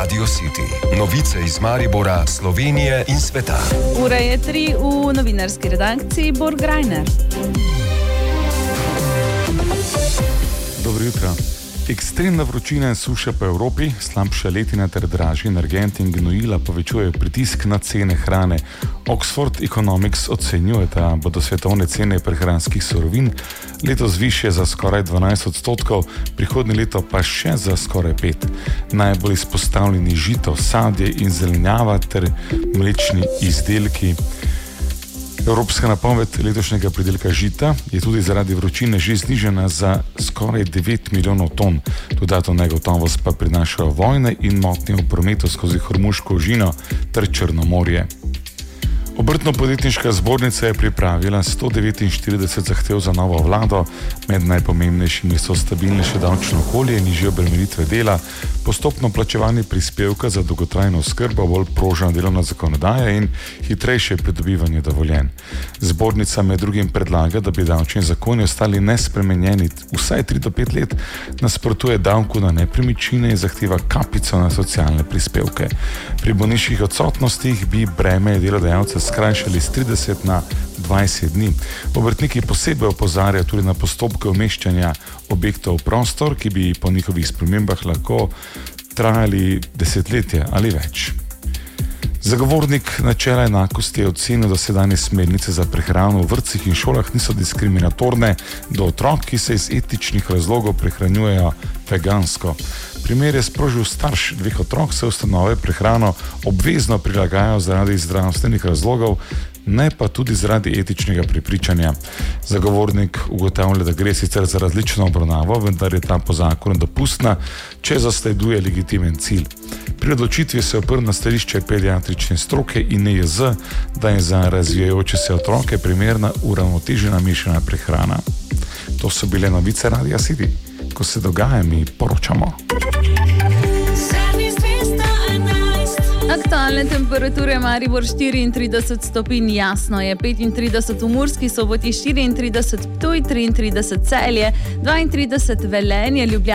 Radio City. Novice iz Maribora, Slovenije in sveta. Ura je 3 v novinarski redakciji Borg Reiner. Dobro jutro. Ekstremna vročina in suša po Evropi, slabša letina ter dražji energenti in gnojila povečujejo pritisk na cene hrane. Oxford Economics ocenjuje, da bodo svetovne cene prehranskih surovin letos višje za skoraj 12%, prihodnje leto pa še za skoraj 5%. Najbolj izpostavljeni žito, sadje in zelenjava ter mlečni izdelki. Evropska napoved letošnjega pridelka žita je tudi zaradi vročine že znižana za skoraj 9 milijonov ton. Dodatno negotovost pa prinašajo vojne in motnje v prometu skozi Hormuško ožino ter Črnomorje. Obrtno-podjetniška zbornica je pripravila 149 zahtev za novo vlado. Med najpomembnejšimi so stabilnejše davčno okolje, nižje obremenitve dela, postopno plačevanje prispevka za dolgotrajno oskrbo, bolj prožna delovna zakonodaja in hitrejše pridobivanje dovoljenj. Zbornica med drugim predlaga, da bi davčni zakoni ostali nespremenjeni vsaj 3 do 5 let, nasprotuje davku na nepremičnine in zahteva kapico na socialne prispevke. Pri bolniških odsotnostih bi breme delodajalca skrajšali z 30 na 20 dni. Obrtniki posebej opozarjajo tudi na postopke umeščanja objektov v prostor, ki bi po njihovih spremembah lahko trajali desetletje ali več. Zagovornik načela enakosti je ocenil, da sedanje smernice za prehrano v vrtcih in šolah niso diskriminatorne do otrok, ki se iz etičnih razlogov prehranjujejo vegansko. Primer je sprožil starš 2 otrok, se ustanove prehrano obvezno prilagajajo zaradi zdravstvenih razlogov, ne pa tudi zaradi etičnega prepričanja. Zagovornik ugotavlja, da gre sicer za različno obravnavo, vendar je ta po zakonu dopustna, če zasleduje legitimen cilj. Pri odločitvi se oprl na stališče pediatrične stroke in NIJZ, da je za razvijajoče se otroke primerna uravnotežena mešana prehrana. To so bile novice Radia City. Ko se dogaja, mi poročamo. Aktualne temperature Maribor 34 stopinj, jasno je 35 v Murski Soboti, 34 Ptuj, 33 Celje, 32 Velenje, Ljubljana.